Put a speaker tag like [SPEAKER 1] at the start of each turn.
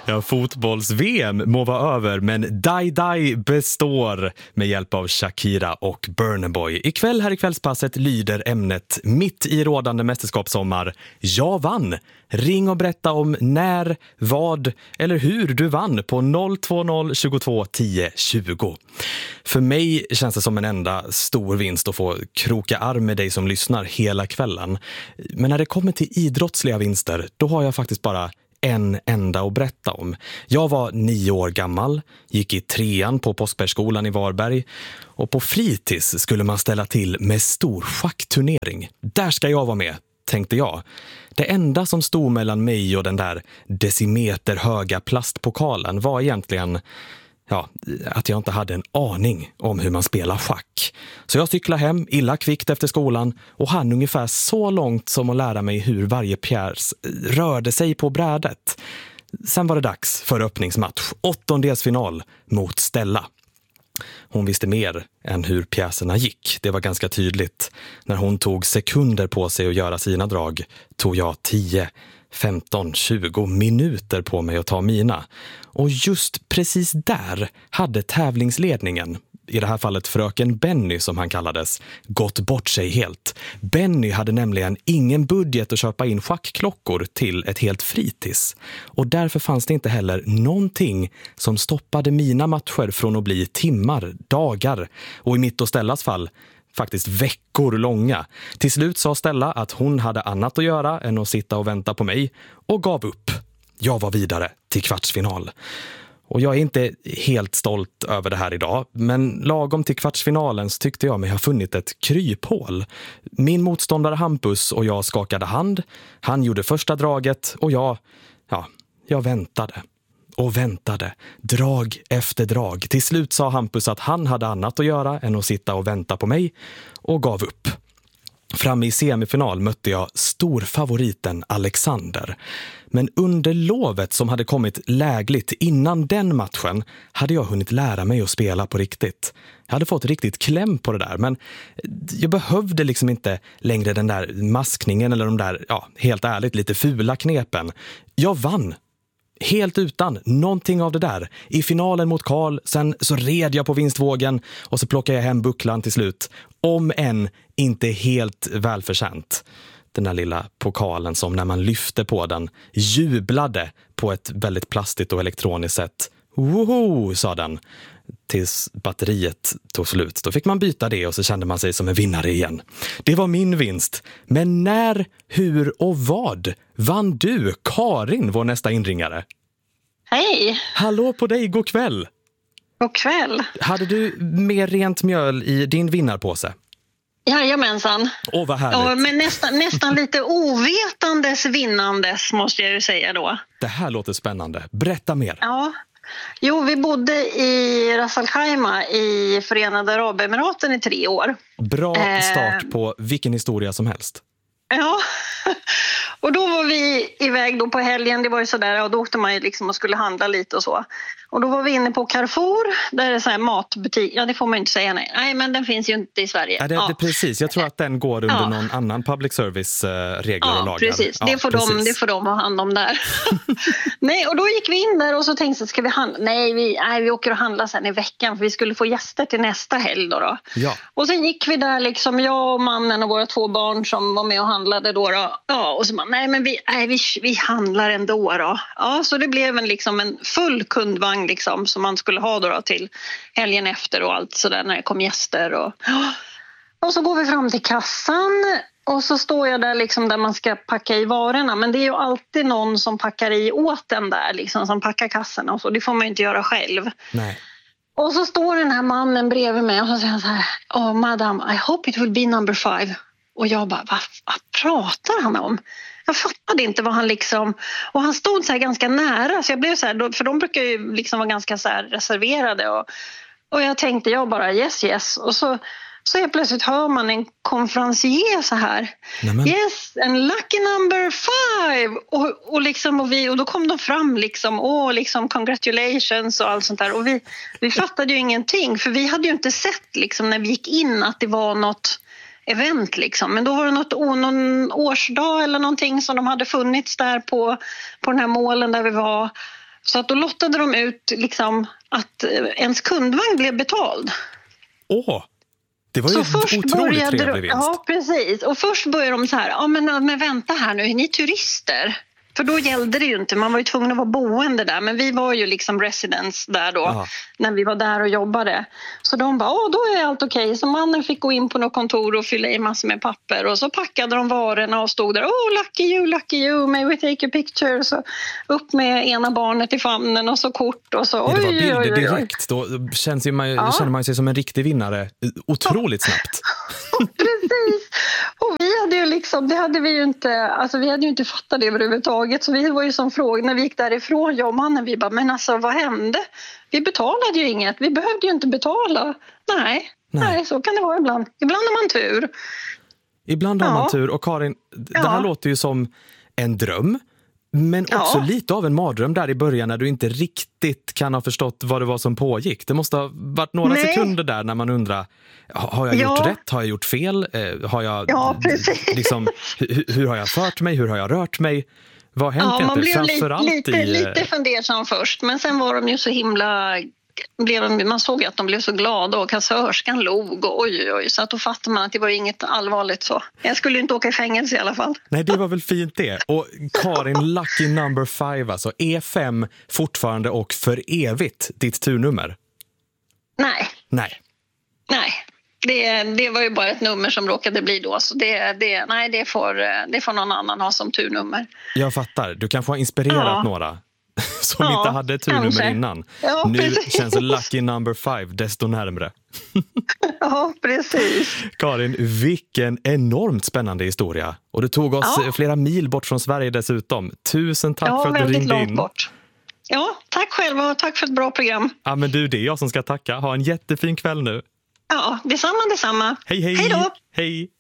[SPEAKER 1] Ja, fotbolls-VM må vara över, men Die består med hjälp av Shakira och Burna Boy. Ikväll här i Kvällspasset lyder ämnet mitt i rådande mästerskapssommar. Jag vann! Ring och berätta om när, vad eller hur du vann på 020 22 10 20. För mig känns det som en enda stor vinst att få kroka arm med dig som lyssnar hela kvällen. Men när det kommer till idrottsliga vinster, då har jag faktiskt bara en enda att berätta om. Jag var 9 år gammal, gick i 3:an på Påskbergsskolan i Varberg och på fritids skulle man ställa till med stor schackturnering. Där ska jag vara med, tänkte jag. Det enda som stod mellan mig och den där decimeter höga plastpokalen var egentligen att jag inte hade en aning om hur man spelar schack. Så jag cyklade hem illa kvickt efter skolan och hann ungefär så långt som att lära mig hur varje pjäs rörde sig på brädet. Sen var det dags för öppningsmatch, 8-delsfinal mot Stella. Hon visste mer än hur pjäserna gick. Det var ganska tydligt. När hon tog sekunder på sig att göra sina drag tog jag 10, 15, 20 minuter på mig att ta mina. Och just precis där hade tävlingsledningen, i det här fallet fröken Benny som han kallades, gått bort sig helt. Benny hade nämligen ingen budget att köpa in schackklockor till ett helt fritids. Och därför fanns det inte heller någonting som stoppade mina matcher från att bli timmar, dagar och i mitt och Stellas fall faktiskt veckor långa. Till slut sa Stella att hon hade annat att göra än att sitta och vänta på mig och gav upp. Jag var vidare till kvartsfinal. Och jag är inte helt stolt över det här idag, men lagom till kvartsfinalen så tyckte jag mig ha funnit ett kryphål. Min motståndare Hampus och jag skakade hand. Han gjorde första draget och jag väntade. Och väntade, drag efter drag. Till slut sa Hampus att han hade annat att göra än att sitta och vänta på mig och gav upp. Framme i semifinal mötte jag storfavoriten Alexander. Men under lovet som hade kommit lägligt innan den matchen hade jag hunnit lära mig att spela på riktigt. Jag hade fått riktigt kläm på det där, men jag behövde liksom inte längre den där maskningen eller de där, helt ärligt, lite fula knepen. Jag vann. Helt utan någonting av det där. I finalen mot Karl, sen så red jag på vinstvågen och så plockade jag hem bucklan till slut. Om än inte helt välförtjänt. Den där lilla pokalen som när man lyfte på den jublade på ett väldigt plastigt och elektroniskt sätt. Woho, sa den. Tills batteriet tog slut. Då fick man byta det och så kände man sig som en vinnare igen. Det var min vinst. Men när, hur och vad vann du, Karin, vår nästa inringare?
[SPEAKER 2] Hej!
[SPEAKER 1] Hallå på dig, god kväll!
[SPEAKER 2] God kväll!
[SPEAKER 1] Hade du mer rent mjöl i din vinnarpåse?
[SPEAKER 2] Jajamensan.
[SPEAKER 1] Åh, vad härligt.
[SPEAKER 2] Ja, men nästan lite ovetandes vinnandes måste jag ju säga då.
[SPEAKER 1] Det här låter spännande. Berätta mer.
[SPEAKER 2] Ja. Jo, vi bodde i Ras Al Khaimah i Förenade Arabemiraten i 3 år.
[SPEAKER 1] Bra start på vilken historia som helst.
[SPEAKER 2] Ja, och då var vi iväg då på helgen, det var ju sådär, och då åkte man ju liksom och skulle handla lite och så. Och då var vi inne på Carrefour, där det är så här matbutik, det får man inte säga nej men den finns ju inte i Sverige.
[SPEAKER 1] Det precis, jag tror att den går under någon annan public service regler och lagar.
[SPEAKER 2] Precis. Det får de ha hand om där. Nej, och då gick vi in där och så tänkte jag, ska vi handla? Nej, vi åker och handlar sen i veckan för vi skulle få gäster till nästa helg då.
[SPEAKER 1] Ja.
[SPEAKER 2] Och sen gick vi där liksom, jag och mannen och våra 2 barn som var med och handlade då. Ja, och så man, vi handlar ändå då. Ja, så det blev en full kundvagn liksom, som man skulle ha då till helgen efter och allt sådär när det kom gäster. Och så går vi fram till kassan och så står jag där liksom där man ska packa i varorna. Men det är ju alltid någon som packar i åt den där liksom, som packar kassorna och så. Det får man ju inte göra själv.
[SPEAKER 1] Nej.
[SPEAKER 2] Och så står den här mannen bredvid mig och så säger han så här: "Oh madam, I hope it will be number 5." Och jag bara, vad pratar han om? Jag fattade inte vad han liksom... Och han stod så här ganska nära. Så jag blev så här... För de brukar ju liksom vara ganska så här reserverade. Och jag tänkte, jag bara yes. Och så helt plötsligt hör man en konferencier så här. Nämen. Yes, and lucky number 5. Och då kom de fram liksom, congratulations och allt sånt där. Och vi fattade ju ingenting. För vi hade ju inte sett liksom när vi gick in att det var något event liksom. Men då var det någon årsdag eller någonting som de hade funnits där på den här målen där vi var. Så att då lottade de ut liksom att ens kundvagn blev betald.
[SPEAKER 1] Det var ju en otroligt trevlig vinst.
[SPEAKER 2] Ja, precis. Och först började de så här, men vänta här nu, är ni turister? För då gällde det ju inte, man var ju tvungen att vara boende där. Men vi var ju liksom residents där då, när vi var där och jobbade. Så de bara, då är allt okej. Så mannen fick gå in på något kontor och fylla i massor med papper. Och så packade de varorna och stod där, lucky you, may we take a picture? Så upp med ena barnet i famnen och så kort och så.
[SPEAKER 1] Det var bilder direkt, då känner man sig som en riktig vinnare otroligt snabbt.
[SPEAKER 2] Precis. Och vi hade ju liksom, det hade vi ju inte, alltså vi hade ju inte fattat det överhuvudtaget. Så vi var ju som fråga, när vi gick därifrån, jag och mannen, vi bara, men alltså vad hände? Vi betalade ju inget, vi behövde ju inte betala. Nej, så kan det vara ibland. Ibland har man tur.
[SPEAKER 1] Ibland har man tur. Och Karin, det här låter ju som en dröm. Men också lite av en mardröm där i början när du inte riktigt kan ha förstått vad det var som pågick. Det måste ha varit några sekunder där när man undrar, har jag gjort rätt? Har jag gjort fel? Har jag, liksom, hur har jag fört mig? Hur har jag rört mig? Vad har hänt egentligen?
[SPEAKER 2] Man blev lite fundersam först, men sen var de ju så himla... Man såg att de blev så glada och kassörskan log och oj, så att då fattade man att det var inget allvarligt så. Jag skulle inte åka i fängelse i alla fall.
[SPEAKER 1] Nej, det var väl fint det. Och Karin, lucky number 5, alltså E5 fortfarande och för evigt ditt turnummer? Nej.
[SPEAKER 2] Det var ju bara ett nummer som råkade bli då, så det får någon annan ha som turnummer.
[SPEAKER 1] Jag fattar, du kanske har inspirerat några som inte hade turnummer innan. Nu precis. Känns lucky number 5 desto närmare.
[SPEAKER 2] Ja, precis.
[SPEAKER 1] Karin, vilken enormt spännande historia. Och du tog oss flera mil bort från Sverige dessutom. Tusen tack för att du ringde in. Väldigt långt bort.
[SPEAKER 2] Ja, tack själva och tack för ett bra program.
[SPEAKER 1] Ja, men det är jag som ska tacka. Ha en jättefin kväll nu.
[SPEAKER 2] Ja, detsamma.
[SPEAKER 1] Hej då. Hej.